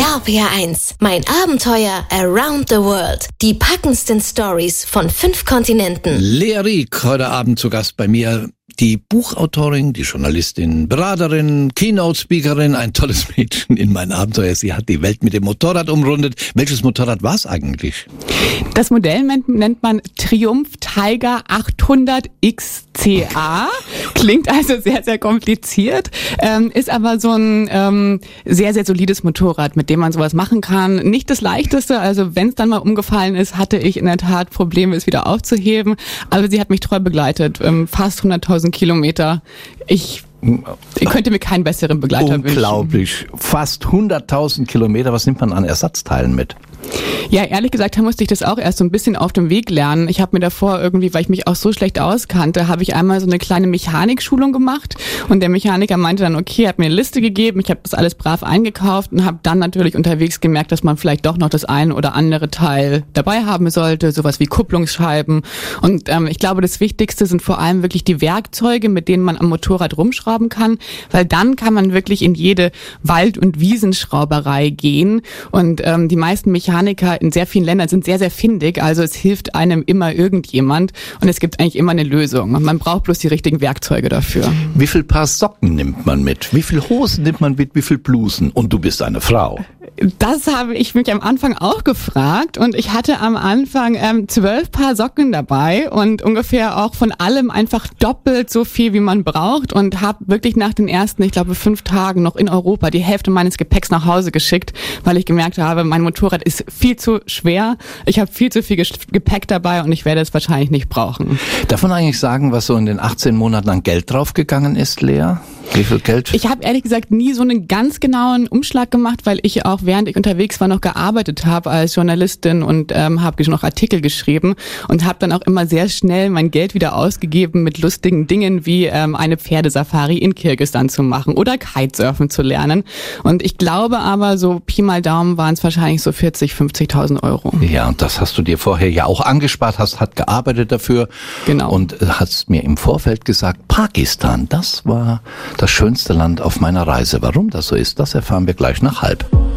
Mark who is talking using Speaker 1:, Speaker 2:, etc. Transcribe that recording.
Speaker 1: RPR1, mein Abenteuer around the world. Die packendsten Stories von 5 Kontinenten.
Speaker 2: Lea Rieck, heute Abend zu Gast bei mir. Die Buchautorin, die Journalistin, Beraterin, Keynote-Speakerin, ein tolles Mädchen in mein Abenteuer. Sie hat die Welt mit dem Motorrad umrundet. Welches Motorrad war es eigentlich?
Speaker 3: Das Modell nennt man Triumph Tiger 800 XCA. Klingt also sehr, sehr kompliziert. Ist aber so ein sehr, sehr solides Motorrad, mit dem man sowas machen kann. Nicht das leichteste, also wenn es dann mal umgefallen ist, hatte ich in der Tat Probleme, es wieder aufzuheben. Aber sie hat mich treu begleitet. Fast 100.000 Kilometer. Ich könnte mir keinen besseren Begleiter wünschen.
Speaker 2: Unglaublich. Fast 100.000 Kilometer. Was nimmt man an Ersatzteilen mit?
Speaker 3: Ja, ehrlich gesagt, da musste ich das auch erst so ein bisschen auf dem Weg lernen. Ich habe mir davor irgendwie, weil ich mich auch so schlecht auskannte, habe ich einmal so eine kleine Mechanikschulung gemacht und der Mechaniker meinte dann, okay, hat mir eine Liste gegeben, ich habe das alles brav eingekauft und habe dann natürlich unterwegs gemerkt, dass man vielleicht doch noch das ein oder andere Teil dabei haben sollte, sowas wie Kupplungsscheiben. Und ich glaube, das Wichtigste sind vor allem wirklich die Werkzeuge, mit denen man am Motorrad rumschrauben kann, weil dann kann man wirklich in jede Wald- und Wiesenschrauberei gehen und die meisten Mechaniker in sehr vielen Ländern sind sehr, sehr findig, also es hilft einem immer irgendjemand und es gibt eigentlich immer eine Lösung. Man braucht bloß die richtigen Werkzeuge dafür.
Speaker 2: Wie viel Paar Socken nimmt man mit? Wie viel Hosen nimmt man mit? Wie viel Blusen? Und du bist eine Frau.
Speaker 3: Das habe ich mich am Anfang auch gefragt und ich hatte am Anfang 12 Paar Socken dabei und ungefähr auch von allem einfach doppelt so viel, wie man braucht und habe wirklich nach den ersten, ich glaube 5 Tagen noch in Europa die Hälfte meines Gepäcks nach Hause geschickt, weil ich gemerkt habe, mein Motorrad ist viel zu schwer, ich habe viel zu viel Gepäck dabei und ich werde es wahrscheinlich nicht brauchen.
Speaker 2: Darf man eigentlich sagen, was so in den 18 Monaten an Geld draufgegangen ist, Lea? Wie viel Geld?
Speaker 3: Ich habe ehrlich gesagt nie so einen ganz genauen Umschlag gemacht, weil ich auch während ich unterwegs war noch gearbeitet habe als Journalistin und habe noch Artikel geschrieben und habe dann auch immer sehr schnell mein Geld wieder ausgegeben mit lustigen Dingen wie eine Pferdesafari in Kirgisistan zu machen oder Kitesurfen zu lernen. Und ich glaube aber, so Pi mal Daumen waren es wahrscheinlich so 50.000 Euro.
Speaker 2: Ja, und das hast du dir vorher ja auch angespart, hast gearbeitet dafür.
Speaker 3: Genau.
Speaker 2: Und hast mir im Vorfeld gesagt, Pakistan, das war das schönste Land auf meiner Reise. Warum das so ist, das erfahren wir gleich nach halb.